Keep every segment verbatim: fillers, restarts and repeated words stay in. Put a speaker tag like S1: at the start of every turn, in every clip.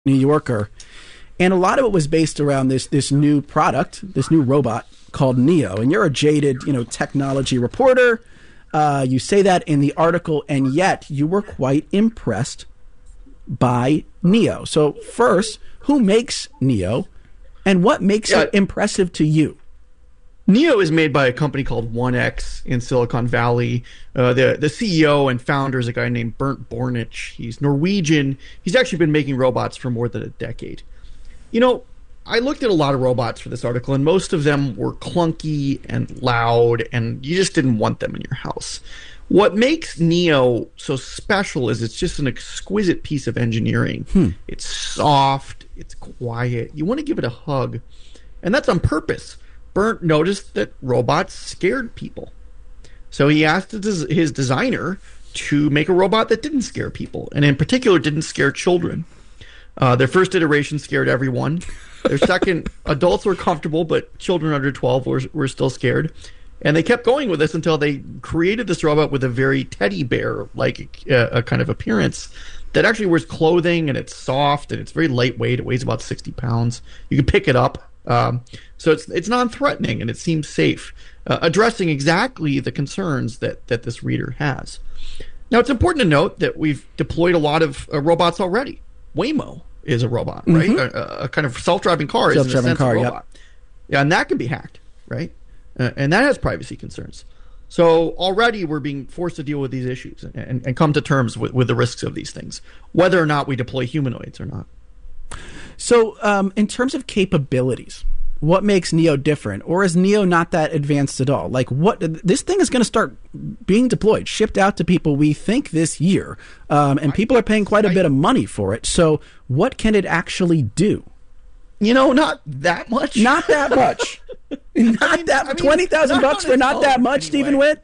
S1: New Yorker. And a lot of it was based around this this new product, this new robot called Neo. And you're a jaded, you know, technology reporter. Uh, you say that in the article, and yet you were quite impressed by Neo. So first, who makes Neo, and what makes
S2: yeah.
S1: it impressive to you?
S2: Neo is made by a company called one X in Silicon Valley. Uh, the the C E O and founder is a guy named Bernd Bornich. He's Norwegian. He's actually been making robots for more than a decade. You know, I looked at a lot of robots for this article, and most of them were clunky and loud, and you just didn't want them in your house. What makes Neo so special is it's just an exquisite piece of engineering. Hmm. It's soft. It's quiet. You want to give it a hug, and that's on purpose. Bernd noticed that robots scared people. So he asked his designer to make a robot that didn't scare people, and in particular didn't scare children. Uh, their first iteration scared everyone. Their second, adults were comfortable, but children under twelve were, were still scared. And they kept going with this until they created this robot with a very teddy bear-like uh, a kind of appearance that actually wears clothing, and it's soft, and it's very lightweight. It weighs about sixty pounds. You can pick it up. Um, so it's it's non-threatening, and it seems safe, uh, addressing exactly the concerns that, that this reader has. Now, it's important to note that we've deployed a lot of uh, robots already. Waymo is a robot, right? Mm-hmm. A, a kind of self-driving car is in a sense car, a robot. Yep. Yeah, and that can be hacked, right? Uh, and that has privacy concerns. So already we're being forced to deal with these issues and, and come to terms with, with the risks of these things, whether or not we deploy humanoids or not.
S1: So um, in terms of capabilities, what makes Neo different? Or is Neo not that advanced at all? Like, what this thing is going to start being deployed, shipped out to people, we think, this year. Um, and people are paying quite a bit of money for it. So what can it actually do?
S2: You know, not that much.
S1: Not that much. Not I mean, that I mean, twenty thousand bucks for not that much, anyway. Stephen Witt?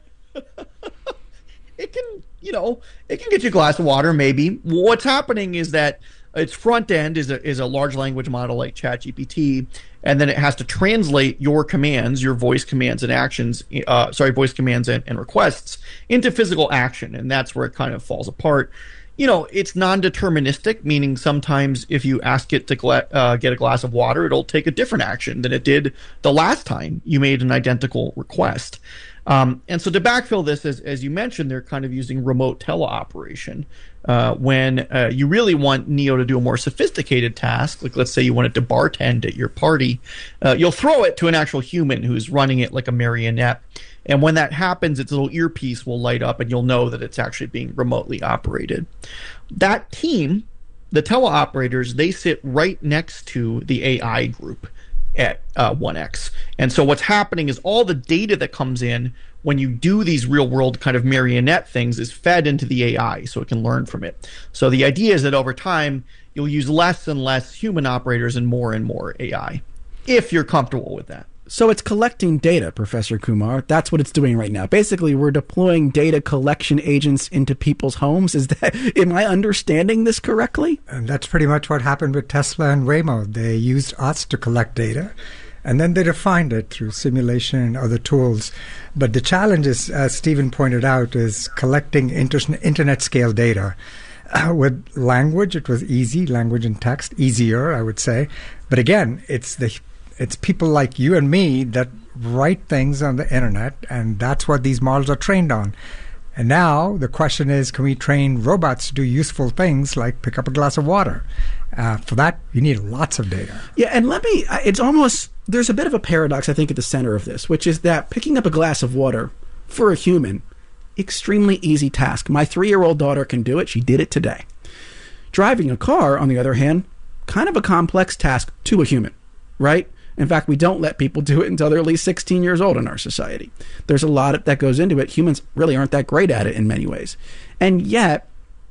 S2: It can, you know, it can get you a glass of water, maybe. What's happening is that its front end is a, is a large language model like ChatGPT, and then it has to translate your commands, your voice commands and actions, uh, sorry, voice commands and, and requests into physical action, and that's where it kind of falls apart. You know, it's non-deterministic, meaning sometimes if you ask it to gla- uh, get a glass of water, it'll take a different action than it did the last time you made an identical request. Um, and so to backfill this, as, as you mentioned, they're kind of using remote teleoperation. Uh, when uh, you really want Neo to do a more sophisticated task, like let's say you want it to bartend at your party, uh, you'll throw it to an actual human who's running it like a marionette. And when that happens, its little earpiece will light up, and you'll know that it's actually being remotely operated. That team, the teleoperators, they sit right next to the A I group at uh, one X. And so what's happening is all the data that comes in when you do these real-world kind of marionette things is fed into the A I so it can learn from it. So the idea is that over time, you'll use less and less human operators and more and more A I, if you're comfortable with that.
S1: So it's collecting data, Professor Kumar. That's what it's doing right now. Basically, we're deploying data collection agents into people's homes. Is that, am I understanding this correctly?
S3: And that's pretty much what happened with Tesla and Waymo. They used us to collect data, and then they refined it through simulation and other tools. But the challenge is, as Stephen pointed out, is collecting inter- internet-scale data. Uh, with language, it was easy, language and text, easier, I would say. But again, it's the It's people like you and me that write things on the internet, and that's what these models are trained on. And now the question is, can we train robots to do useful things like pick up a glass of water? Uh, for that, you need lots of data.
S1: Yeah, and let me, it's almost, there's a bit of a paradox, I think, at the center of this, which is that picking up a glass of water for a human, extremely easy task. My three-year-old daughter can do it. She did it today. Driving a car, on the other hand, kind of a complex task to a human, right? In fact, we don't let people do it until they're at least sixteen years old in our society. There's a lot that goes into it. Humans really aren't that great at it in many ways. And yet,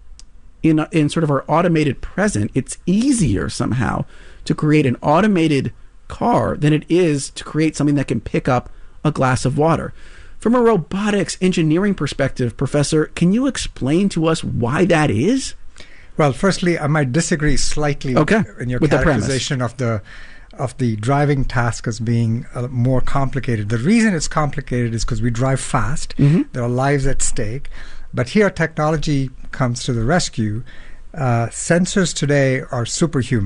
S1: in, in sort of our automated present, it's easier somehow to create an automated car than it is to create something that can pick up a glass of water. From a robotics engineering perspective, Professor, can you explain to us why that is?
S3: Well, firstly, I might disagree slightly
S1: okay.
S3: in your
S1: With
S3: characterization of the of the driving task as being uh, more complicated. The reason it's complicated is because we drive fast. Mm-hmm. There are lives at stake. But here technology comes to the rescue. Uh, sensors today are superhuman.